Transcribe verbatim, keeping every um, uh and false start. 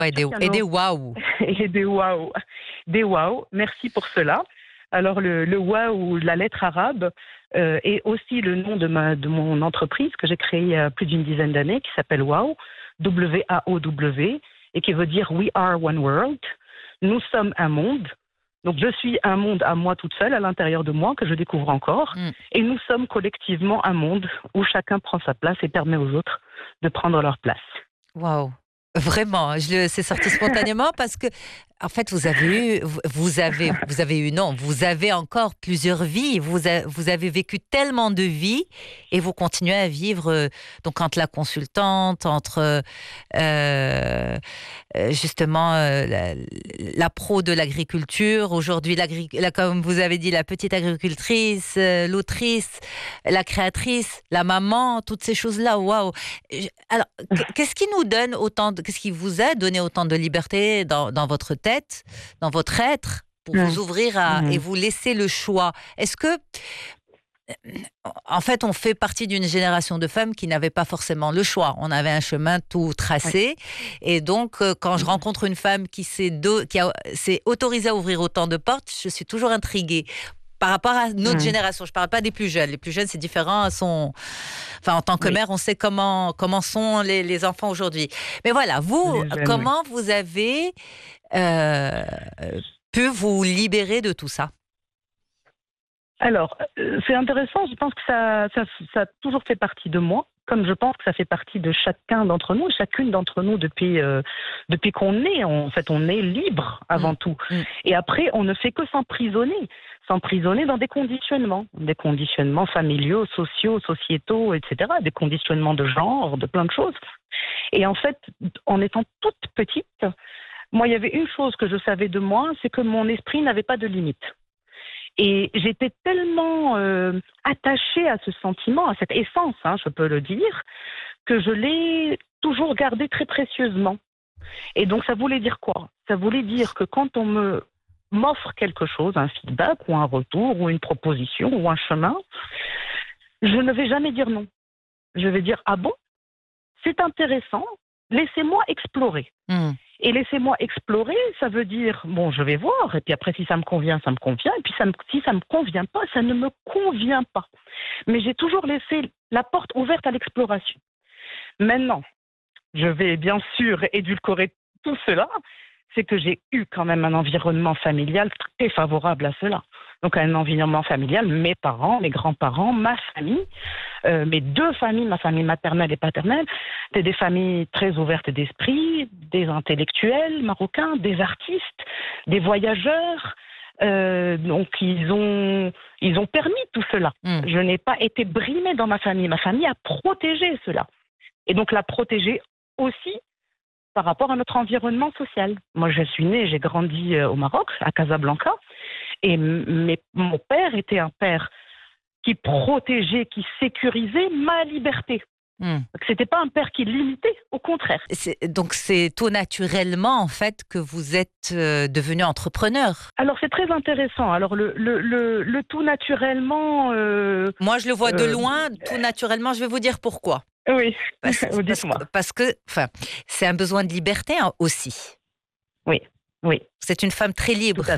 Et des, et des waouh. Et des waouh. Des waouh. Merci pour cela. Alors, le, le waouh, la lettre arabe, euh, est aussi le nom de, ma, de mon entreprise que j'ai créée il y a plus d'une dizaine d'années, qui s'appelle Wow, W A O W, et qui veut dire We are one world. Nous sommes un monde. Donc, je suis un monde à moi toute seule, à l'intérieur de moi, que je découvre encore. Mm. Et nous sommes collectivement un monde où chacun prend sa place et permet aux autres de prendre leur place. Waouh! Vraiment, je le, c'est sorti spontanément parce que, en fait, vous avez eu, vous avez, vous avez eu, non, vous avez encore plusieurs vies. Vous, a, vous avez vécu tellement de vies et vous continuez à vivre. Donc, entre la consultante, entre euh, justement euh, la, la pro de l'agriculture, aujourd'hui, la, comme vous avez dit, la petite agricultrice, euh, l'autrice, la créatrice, la maman, toutes ces choses-là. Waouh! Alors, qu'est-ce qui nous donne autant de, qu'est-ce qui vous a donné autant de liberté dans, dans votre tête, dans votre être, pour mmh. vous ouvrir à, mmh. et vous laisser le choix? Est-ce que, en fait, on fait partie d'une génération de femmes qui n'avaient pas forcément le choix. On avait un chemin tout tracé. Oui. Et donc, quand je rencontre une femme qui s'est, do, qui a, s'est autorisée à ouvrir autant de portes, je suis toujours intriguée. Par rapport à notre mmh. génération, je ne parle pas des plus jeunes. Les plus jeunes, c'est différent. Sont... Enfin, en tant que oui. mère, on sait comment, comment sont les, les enfants aujourd'hui. Mais voilà, vous, jeunes, comment oui. vous avez euh, pu vous libérer de tout ça? Alors, c'est intéressant. Je pense que ça, ça, ça a toujours fait partie de moi, comme je pense que ça fait partie de chacun d'entre nous, chacune d'entre nous depuis, euh, depuis qu'on est. En fait, on est libre avant mmh. tout. Mmh. Et après, on ne fait que s'emprisonner. S'emprisonner dans des conditionnements, des conditionnements familiaux, sociaux, sociétaux, et cetera, des conditionnements de genre, de plein de choses. Et en fait, en étant toute petite, moi, il y avait une chose que je savais de moi, c'est que mon esprit n'avait pas de limite. Et j'étais tellement euh, attachée à ce sentiment, à cette essence, hein, je peux le dire, que je l'ai toujours gardé très précieusement. Et donc, ça voulait dire quoi? Ça voulait dire que quand on me m'offre quelque chose, un feedback ou un retour ou une proposition ou un chemin, je ne vais jamais dire non. Je vais dire, ah bon, c'est intéressant, laissez-moi explorer. Mmh. Et laissez-moi explorer, ça veut dire, bon, je vais voir, et puis après, si ça me convient, ça me convient, et puis ça me, si ça ne me convient pas, ça ne me convient pas. Mais j'ai toujours laissé la porte ouverte à l'exploration. Maintenant, je vais bien sûr édulcorer tout cela, c'est que j'ai eu quand même un environnement familial très favorable à cela. Donc un environnement familial, mes parents, mes grands-parents, ma famille, euh, mes deux familles, ma famille maternelle et paternelle, c'était des familles très ouvertes d'esprit, des intellectuels marocains, des artistes, des voyageurs. Euh, donc ils ont, ils ont permis tout cela. Mmh. Je n'ai pas été brimée dans ma famille. Ma famille a protégé cela. Et donc la protéger aussi par rapport à notre environnement social. Moi, je suis née, j'ai grandi au Maroc, à Casablanca, et mes, mon père était un père qui protégeait, qui sécurisait ma liberté. Mmh. C'était pas un père qui limitait, au contraire. C'est, donc c'est tout naturellement, en fait, que vous êtes euh, devenu entrepreneur. Alors c'est très intéressant. Alors le, le, le, le tout naturellement... Euh, Moi, je le vois euh, de loin, tout naturellement, je vais vous dire pourquoi. Oui, parce, parce, parce que enfin, c'est un besoin de liberté hein, aussi. Oui, oui. C'est une femme très libre.